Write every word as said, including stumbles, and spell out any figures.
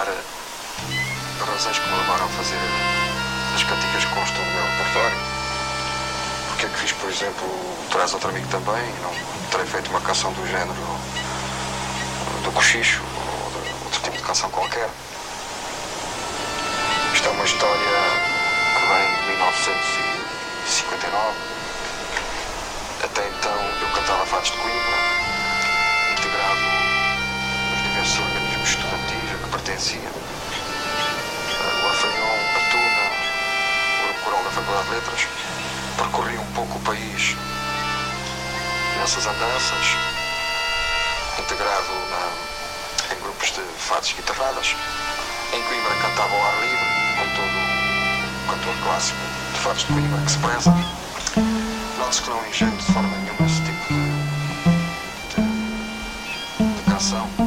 explicar as razões que me levaram a fazer as cantigas que constam do meu repertório. Porque é que fiz, por exemplo, Traz Outro Amigo também, e não terei feito uma canção do género do Cochicho ou de outro tipo de canção qualquer. Isto é uma história que vem de mil novecentos e cinquenta e nove. Até então eu cantava fados de Coimbra, integrado nos diversos organismos estudantis a que pertencia. O Orfeão, a Tuna, o Grupo Coral da Faculdade de Letras. Percorri um pouco o país nessas andanças, integrado na, em grupos de fados e guitarradas. Em Coimbra cantava ao ar livre, com todo o cantor clássico de fados de Coimbra que se preza. Note-se que não engenho de forma nenhuma esse tipo de, de, de canção.